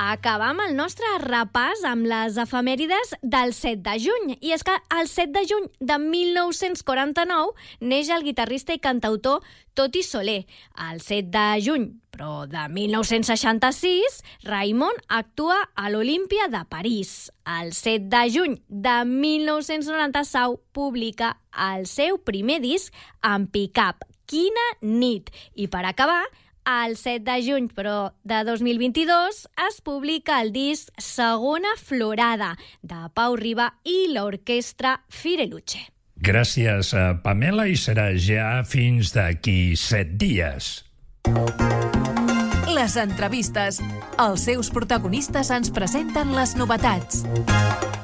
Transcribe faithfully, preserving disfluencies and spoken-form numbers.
acabar amb el nostre repàs amb les efemèrides del set de juny. I és que el set de juny de mil nou-cents quaranta-nou neix el guitarrista i cantautor Toti Soler. El set de juny, però de mil nou-cents seixanta-sis, Raimon actua a l'Olímpia de París. El set de juny de mil nou-cents noranta-nou publica el seu primer disc en pick-up, Quina nit. I per acabar, el set de juny, però de dos mil vint-i-dos, es publica el disc Segona Florada, de Pau Riba i l'orquestra Fireluce. Gràcies, Pamela, i serà ja fins d'aquí set dies. Les entrevistes. Els seus protagonistes ens presenten les novetats.